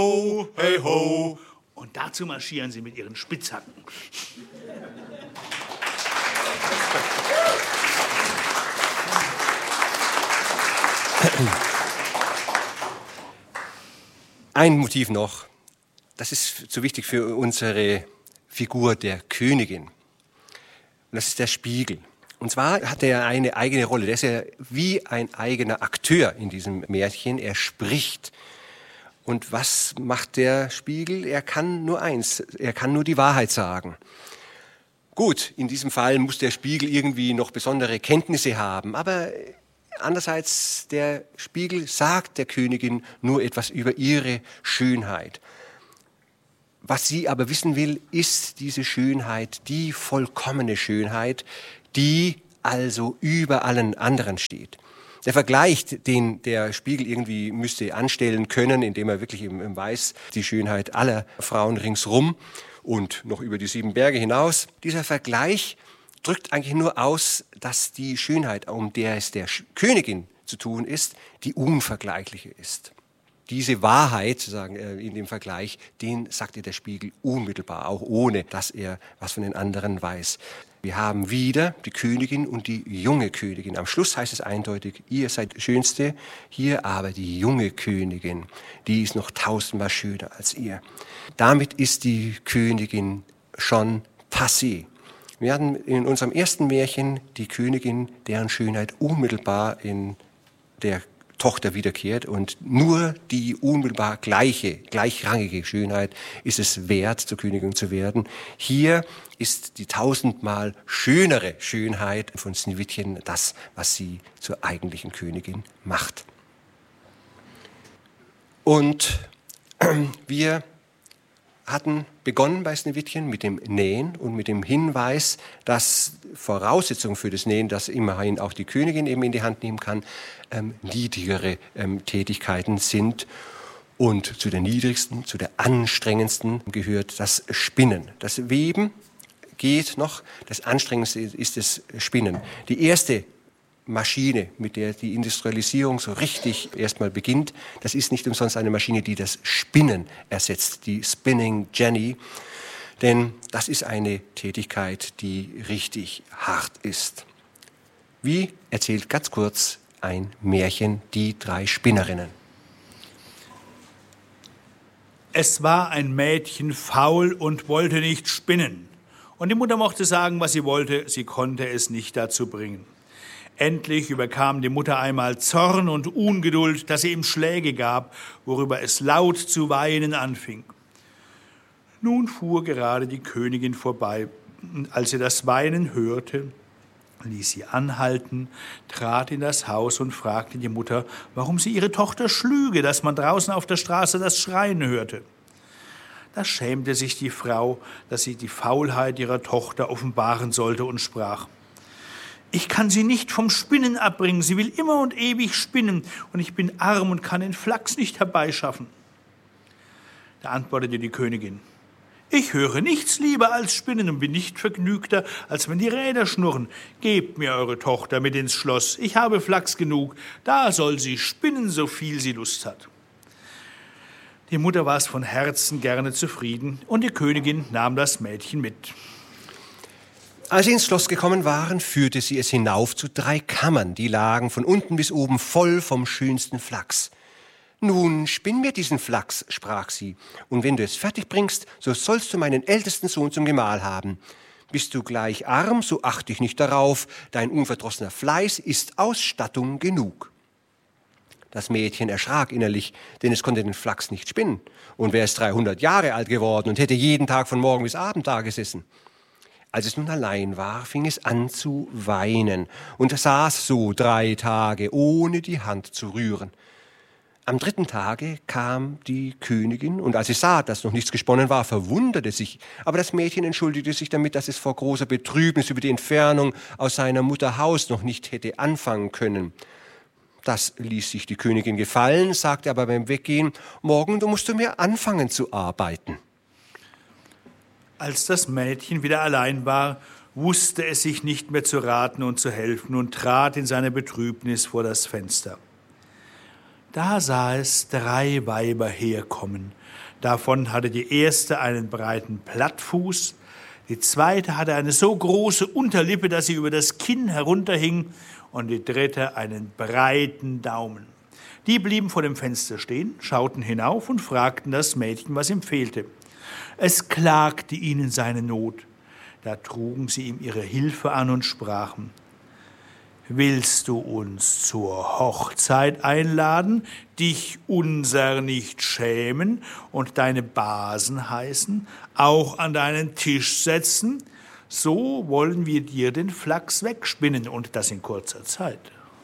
ho, hey ho. Und dazu marschieren sie mit ihren Spitzhacken. Ein Motiv noch, das ist so wichtig für unsere Figur der Königin. Und das ist der Spiegel. Und zwar hat er eine eigene Rolle. Der ist ja wie ein eigener Akteur in diesem Märchen. Er spricht. Und was macht der Spiegel? Er kann nur eins. Er kann nur die Wahrheit sagen. Gut, in diesem Fall muss der Spiegel irgendwie noch besondere Kenntnisse haben. Aber andererseits, der Spiegel sagt der Königin nur etwas über ihre Schönheit. Was sie aber wissen will, ist diese Schönheit, die vollkommene Schönheit, die also über allen anderen steht. Der Vergleich, den der Spiegel irgendwie müsste anstellen können, indem er wirklich weiß, die Schönheit aller Frauen ringsrum und noch über die 7 Berge hinaus, dieser Vergleich drückt eigentlich nur aus, dass die Schönheit, um der es der Königin zu tun ist, die unvergleichliche ist. Diese Wahrheit, sozusagen, in dem Vergleich, den sagt ihr der Spiegel unmittelbar, auch ohne, dass er was von den anderen weiß. Wir haben wieder die Königin und die junge Königin. Am Schluss heißt es eindeutig, ihr seid die Schönste, hier aber die junge Königin, die ist noch 1000-mal schöner als ihr. Damit ist die Königin schon passé. Wir hatten in unserem ersten Märchen die Königin, deren Schönheit unmittelbar in der Tochter wiederkehrt und nur die unmittelbar gleichrangige Schönheit ist es wert, zur Königin zu werden. Hier ist die 1000-mal schönere Schönheit von Sneewittchen das, was sie zur eigentlichen Königin macht. Und wir hatten begonnen bei Sneewittchen mit dem Nähen und mit dem Hinweis, dass Voraussetzung für das Nähen, dass immerhin auch die Königin eben in die Hand nehmen kann, niedrigere Tätigkeiten sind. Und zu der niedrigsten, zu der anstrengendsten gehört das Spinnen. Das Weben geht noch, das Anstrengendste ist das Spinnen. Die erste Maschine, mit der die Industrialisierung so richtig erstmal beginnt, das ist nicht umsonst eine Maschine, die das Spinnen ersetzt, die Spinning Jenny. Denn das ist eine Tätigkeit, die richtig hart ist. Wie erzählt ganz kurz ein Märchen die 3 Spinnerinnen? Es war ein Mädchen faul und wollte nicht spinnen. Und die Mutter mochte sagen, was sie wollte, sie konnte es nicht dazu bringen. Endlich überkam die Mutter einmal Zorn und Ungeduld, dass sie ihm Schläge gab, worüber es laut zu weinen anfing. Nun fuhr gerade die Königin vorbei, und als sie das Weinen hörte, ließ sie anhalten, trat in das Haus und fragte die Mutter, warum sie ihre Tochter schlüge, dass man draußen auf der Straße das Schreien hörte. Da schämte sich die Frau, dass sie die Faulheit ihrer Tochter offenbaren sollte und sprach: Ich kann sie nicht vom Spinnen abbringen, sie will immer und ewig spinnen, und ich bin arm und kann den Flachs nicht herbeischaffen. Da antwortete die Königin: Ich höre nichts lieber als Spinnen und bin nicht vergnügter, als wenn die Räder schnurren. Gebt mir eure Tochter mit ins Schloss, ich habe Flachs genug, da soll sie spinnen, so viel sie Lust hat. Die Mutter war es von Herzen gerne zufrieden, und die Königin nahm das Mädchen mit. Als sie ins Schloss gekommen waren, führte sie es hinauf zu 3 Kammern, die lagen von unten bis oben voll vom schönsten Flachs. »Nun, spinn mir diesen Flachs«, sprach sie, »und wenn du es fertig bringst, so sollst du meinen ältesten Sohn zum Gemahl haben. Bist du gleich arm, so acht dich nicht darauf, dein unverdrossener Fleiß ist Ausstattung genug.« Das Mädchen erschrak innerlich, denn es konnte den Flachs nicht spinnen. Und wäre es 300 Jahre alt geworden und hätte jeden Tag von Morgen bis Abend da gesessen. Als es nun allein war, fing es an zu weinen und saß so 3 Tage, ohne die Hand zu rühren. Am 3. Tage kam die Königin, und als sie sah, dass noch nichts gesponnen war, verwunderte sich. Aber das Mädchen entschuldigte sich damit, dass es vor großer Betrübnis über die Entfernung aus seiner Mutter Haus noch nicht hätte anfangen können. Das ließ sich die Königin gefallen, sagte aber beim Weggehen: »Morgen musst du mir anfangen zu arbeiten.« Als das Mädchen wieder allein war, wusste es sich nicht mehr zu raten und zu helfen und trat in seiner Betrübnis vor das Fenster. Da sah es 3 Weiber herkommen, Davon hatte die erste einen breiten Plattfuß, die zweite hatte eine so große Unterlippe, dass sie über das Kinn herunterhing, und die dritte einen breiten Daumen. Die blieben vor dem Fenster stehen, schauten hinauf und fragten das Mädchen, was ihm fehlte. Es klagte ihnen seine Not. Da trugen sie ihm ihre Hilfe an und sprachen: Willst du uns zur Hochzeit einladen, dich unser nicht schämen und deine Basen heißen, auch an deinen Tisch setzen? So wollen wir dir den Flachs wegspinnen, und das in kurzer Zeit.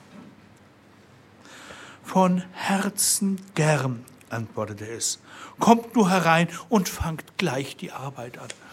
Von Herzen gern, antwortete es. Kommt nur herein und fangt gleich die Arbeit an.